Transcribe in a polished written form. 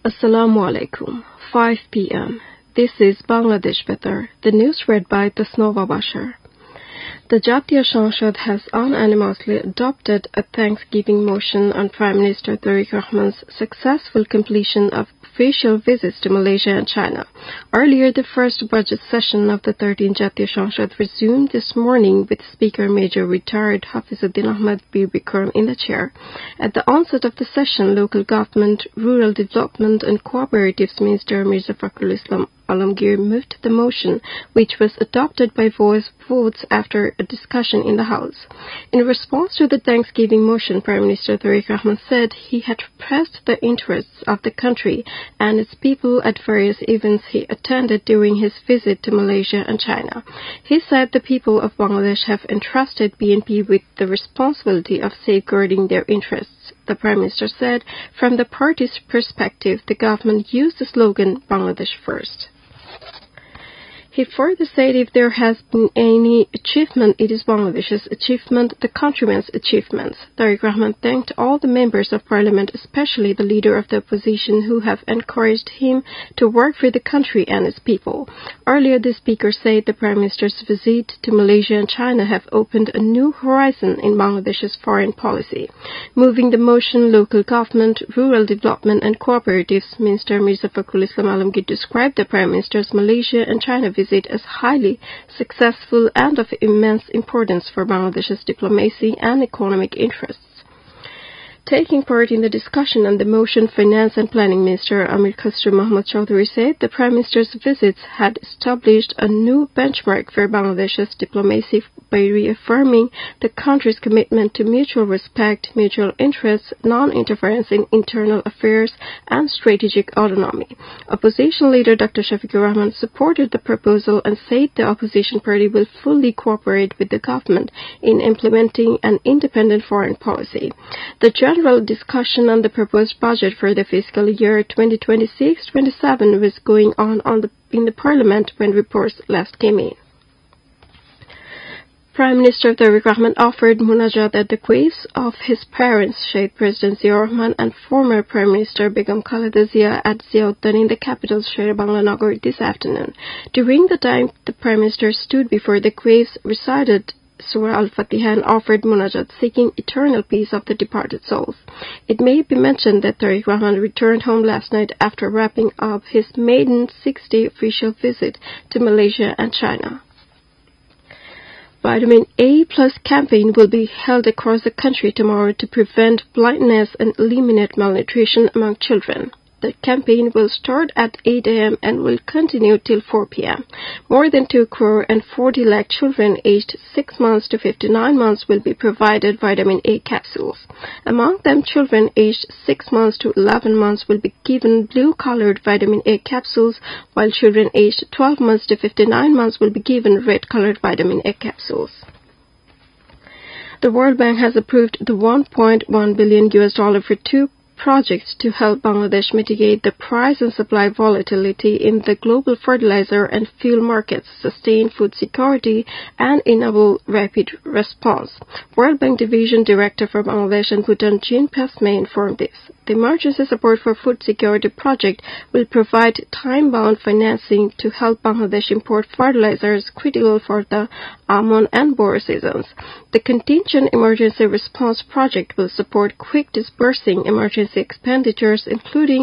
Assalamu alaikum. 5 p.m. This is Bangladesh Better. The news read by Tasnova Bashar. The Jatiya Sanshad has unanimously adopted a thanksgiving motion on Prime Minister Tariq Rahman's successful completion of official visits to Malaysia and China. Earlier, the first budget session of the 13th Jatiya Sanshad resumed this morning with Speaker Major retired Hafizuddin Ahmad Bir Bikram in the chair. At the onset of the session, Local Government, Rural Development and Cooperatives Minister Mirza Fakhrul Islam Alamgir moved the motion, which was adopted by voice votes after a discussion in the House. In response to the Thanksgiving motion, Prime Minister Tariq Rahman said he had pressed the interests of the country and its people at various events he attended during his visit to Malaysia and China. He said the people of Bangladesh have entrusted BNP with the responsibility of safeguarding their interests. The Prime Minister said, from the party's perspective, the government used the slogan Bangladesh First. He further said if there has been any achievement, it is Bangladesh's achievement, the countrymen's achievements. Tariq Rahman thanked all the members of parliament, especially the leader of the opposition, who have encouraged him to work for the country and its people. Earlier, the speaker said the Prime Minister's visit to Malaysia and China have opened a new horizon in Bangladesh's foreign policy. Moving the motion, Local Government, Rural Development and Cooperatives Minister Mirza Fakhrul Islam Alamgir described the Prime Minister's Malaysia and China visit as highly successful and of immense importance for Bangladesh's diplomacy and economic interests. Taking part in the discussion on the motion, Finance and Planning Minister Amir Khusro Mohammad Chowdhury said the Prime Minister's visits had established a new benchmark for Bangladesh's diplomacy by reaffirming the country's commitment to mutual respect, mutual interests, non-interference in internal affairs, and strategic autonomy. Opposition leader Dr. Shafiqur Rahman supported the proposal and said the opposition party will fully cooperate with the government in implementing an independent foreign policy. The general discussion on the proposed budget for the fiscal year 2026-27 was going on in the Parliament when reports last came in. Prime Minister Tariq Rahman offered munajat at the graves of his parents, Shaykh President Ziaur Rahman and former Prime Minister Begum Khaleda Zia at Ziauddin in the capital Sher-e-Bangla Nagar this afternoon. During the time the Prime Minister stood before the graves, recited Surah Al-Fatiha and offered munajat seeking eternal peace of the departed souls. It may be mentioned that Tariq Rahman returned home last night after wrapping up his maiden 6-day official visit to Malaysia and China. Vitamin A+ campaign will be held across the country tomorrow to prevent blindness and eliminate malnutrition among children. The campaign will start at 8 a.m. and will continue till 4 p.m. More than 2 crore and 40 lakh children aged 6 months to 59 months will be provided vitamin A capsules. Among them, children aged 6 months to 11 months will be given blue-colored vitamin A capsules, while children aged 12 months to 59 months will be given red-colored vitamin A capsules. The World Bank has approved the $1.1 billion for 2 projects to help Bangladesh mitigate the price and supply volatility in the global fertilizer and fuel markets, sustain food security, and enable rapid response. World Bank Division Director for Bangladesh and Bhutan, Jean Pasme, informed this. The emergency support for food security project will provide time-bound financing to help Bangladesh import fertilizers critical for the almond and bor seasons. The Contingent Emergency Response Project will support quick disbursing emergency expenditures, including